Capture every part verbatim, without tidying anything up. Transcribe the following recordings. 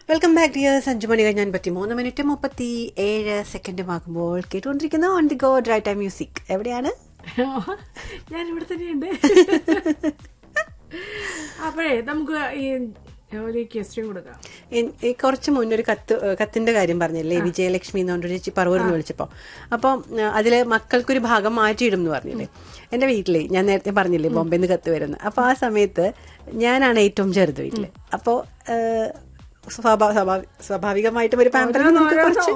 Welcome back dears. അഞ്ചു മണി കഴിഞ്ഞാൽ പറ്റി മൂന്ന് മിനിറ്റ് മുപ്പത്തി ഏഴ് സെക്കൻഡും ആകുമ്പോൾ കേട്ടുകൊണ്ടിരിക്കുന്ന on the go dry time music. എവിടെയാണ്? ഞാൻ ഇവിടെ തന്നെയുണ്ട്. അപ്പോഴേ നമുക്ക് ഈ ഒരു ക്വസ്റ്റ്യൻ കൊടുക്കാം. കുറച്ച് മുന്നേ ഒരു കത്ത് കത്തിന്റെ കാര്യം പറഞ്ഞില്ലേ, വിജയലക്ഷ്മി എന്ന് പറഞ്ഞൊരു ചേച്ചി പറവൂർന്ന് വിളിച്ചപ്പോ. അപ്പം അതില് മക്കൾക്കൊരു ഭാഗം മാറ്റിയിടും എന്ന് പറഞ്ഞില്ലേ. എന്റെ വീട്ടിലെ ഞാൻ നേരത്തെ പറഞ്ഞില്ലേ ബോംബെയിൽ നിന്ന് കത്ത് വരുന്നത്. അപ്പൊ ആ സമയത്ത് ഞാനാണ് ഏറ്റവും ചെറുത് വീട്ടില്. അപ്പോ സ്വാഭാവികമായിട്ടും ഒരു പാമ്പറിങ് നമുക്ക് കുറച്ച്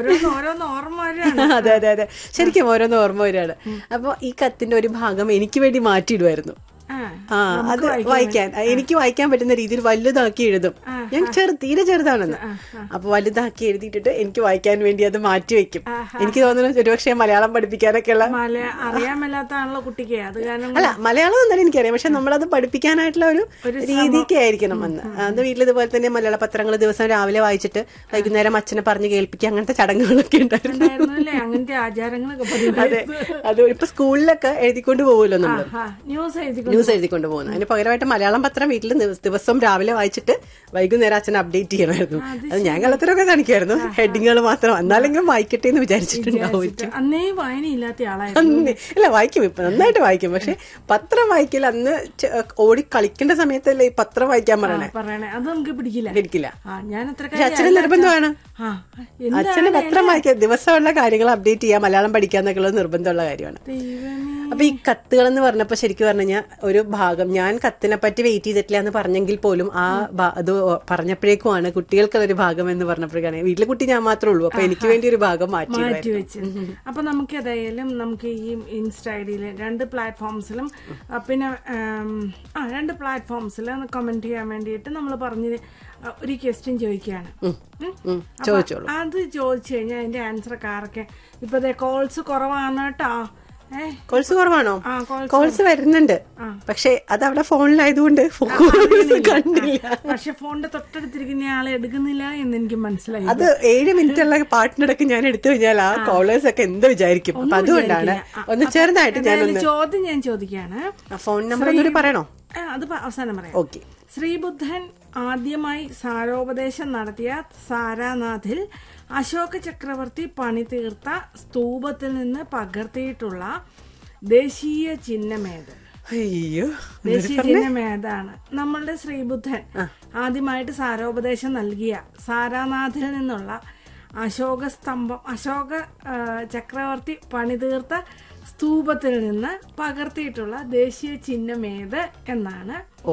അതെ അതെ അതെ ശരിക്കും ഓരോന്ന് ഓർമ്മ വരികയാണ്. അപ്പൊ ഈ കത്തിന്റെ ഒരു ഭാഗം എനിക്ക് വേണ്ടി മാറ്റിയിടുമായിരുന്നു. ആ അത് വായിക്കാൻ എനിക്ക് വായിക്കാൻ പറ്റുന്ന രീതിയിൽ വലുതാക്കി എഴുതും. ഞാൻ ചെറു തീരെ ചെറുതാണെന്ന്. അപ്പൊ വലുതാക്കി എഴുതിയിട്ടിട്ട് എനിക്ക് വായിക്കാൻ വേണ്ടി അത് മാറ്റി വെക്കും. എനിക്ക് തോന്നുന്നു ഒരുപക്ഷെ മലയാളം പഠിപ്പിക്കാനൊക്കെ ഉള്ള അറിയാമല്ലാത്താണല്ലോ കുട്ടിക്ക്. അത് കാരണം അല്ല മലയാളം എന്നാലും എനിക്കറിയാം, പക്ഷെ നമ്മളത് പഠിപ്പിക്കാനായിട്ടുള്ള ഒരു രീതിക്ക് ആയിരിക്കണം അന്ന്. അന്ന് വീട്ടിൽ ഇതുപോലെ തന്നെ മലയാള പത്രങ്ങൾ ദിവസം രാവിലെ വായിച്ചിട്ട് വൈകുന്നേരം അച്ഛനെ പറഞ്ഞ് കേൾപ്പിക്കുക, അങ്ങനത്തെ ചടങ്ങുകളൊക്കെ ഉണ്ടായിരുന്നു. അങ്ങനത്തെ ആചാരങ്ങളൊക്കെ അതെ അത് ഇപ്പൊ സ്കൂളിലൊക്കെ എഴുതിക്കൊണ്ട് പോകുമല്ലോ നമ്മള്, ന്യൂസ് എഴുതി ന്യൂസ് എഴുതിക്കൊണ്ട് പോകുന്നത്. അതിന് പകരമായിട്ട് മലയാളം പത്രം വീട്ടിൽ ദിവസം രാവിലെ വായിച്ചിട്ട് വൈകുന്നേരം അച്ഛൻ അപ്ഡേറ്റ് ചെയ്യണമായിരുന്നു. അത് ഞാൻ കള്ളത്തരമൊക്കെ കാണിക്കുമായിരുന്നു, ഹെഡിങ്ങുകൾ മാത്രം. എന്നാലെങ്കിലും വായിക്കട്ടെ എന്ന് വിചാരിച്ചിട്ടുണ്ടാവും. അന്നേ വായനയില്ലാത്ത ആളായിരുന്നു. ഇല്ല വായിക്കും, ഇപ്പൊ നന്നായിട്ട് വായിക്കും. പക്ഷെ പത്രം വായിക്കില്ല. അന്ന് ഓടി കളിക്കേണ്ട സമയത്തല്ലേ ഈ പത്രം വായിക്കാൻ പറയണേ. അത് നമുക്ക് പിടിക്കില്ല പിടിക്കില്ല ഞാൻ അച്ഛന് നിർബന്ധമാണ്. അച്ഛന് പത്രം വായിക്കാൻ, ദിവസമുള്ള കാര്യങ്ങൾ അപ്ഡേറ്റ് ചെയ്യാം, മലയാളം പഠിക്കാന്നൊക്കെ ഉള്ളത് നിർബന്ധമുള്ള കാര്യമാണ്. അപ്പൊ ഈ കത്തുകൾ എന്ന് പറഞ്ഞപ്പോ ശരിക്കും പറഞ്ഞു കഴിഞ്ഞാൽ ഒരു ഭാഗം ഞാൻ കത്തിനെ പറ്റി വെയിറ്റ് ചെയ്തിട്ടില്ല എന്ന് പറഞ്ഞെങ്കിൽ പോലും ആ അത് പറഞ്ഞപ്പോഴേക്കുമാണ് കുട്ടികൾക്കുള്ളൊരു ഭാഗം എന്ന് പറഞ്ഞപ്പോഴേക്കാണ്. വീട്ടിലെ കുട്ടി ഞാൻ മാത്രമേ ഉള്ളൂ, അപ്പൊ എനിക്ക് വേണ്ടി ഒരു ഭാഗം മാറ്റി മാറ്റി വെച്ച്. അപ്പൊ നമുക്ക് ഏതായാലും നമുക്ക് ഈ ഇൻസ്റ്റ ഐഡിയില് രണ്ട് പ്ലാറ്റ്ഫോംസിലും പിന്നെ ആ രണ്ട് പ്ലാറ്റ്ഫോംസിലും കമന്റ് ചെയ്യാൻ വേണ്ടിയിട്ട് നമ്മൾ പറഞ്ഞ് ഒരു ക്വസ്റ്റ്യൻ ചോദിക്കുകയാണ്. ചോദിച്ചോളൂ. അത് ചോദിച്ചു കഴിഞ്ഞാൽ അതിന്റെ ആൻസർ കാറൊക്കെ ഇപ്പൊ കോൾസ് കുറവാണ് കേട്ടോ. കോൾസ് കുറവാണോ? കോൾസ് വരുന്നുണ്ട്, പക്ഷെ അത് അവിടെ ഫോണിലായതുകൊണ്ട് കണ്ടില്ല. പക്ഷെ ഫോണിന്റെ തൊട്ടടുത്തിരിക്കുന്ന ആളെ എടുക്കുന്നില്ല എന്ന് എനിക്ക് മനസ്സിലായി. അത് ഏഴ് മിനിറ്റ് ഉള്ള പാട്ടിനിടയ്ക്ക് ഞാൻ എടുത്തു കഴിഞ്ഞാൽ ആ കോളേഴ്സ് ഒക്കെ എന്ത് വിചാരിക്കും. അപ്പൊ അതുകൊണ്ടാണ് ഒന്ന് ചെറുതായിട്ട് ഞാനൊന്ന് ചോദ്യം ഞാൻ ചോദിക്കുകയാണ്. ഫോൺ നമ്പർ ഒന്നൂടി പറയണോ? അത് അവസാനം പറയാം. ഓക്കെ. ശ്രീബുദ്ധൻ ആദ്യമായി സാരോപദേശം നടത്തിയ സാരാനാഥിൽ അശോക ചക്രവർത്തി പണി തീർത്ത സ്തൂപത്തിൽ നിന്ന് പകർത്തിയിട്ടുള്ള ദേശീയ ചിഹ്നമേത്? അയ്യോ, ദേശീയ ചിഹ്നമേതാണ്? നമ്മളുടെ ശ്രീബുദ്ധൻ ആദ്യമായിട്ട് സാരോപദേശം നൽകിയ സാരാനാഥിൽ നിന്നുള്ള അശോക സ്തംഭം അശോക ചക്രവർത്തി പണി തീർത്ത സ്തൂപത്തിൽ നിന്ന് പകർത്തിയിട്ടുള്ള ദേശീയ ചിഹ്നമേത് എന്നാണ്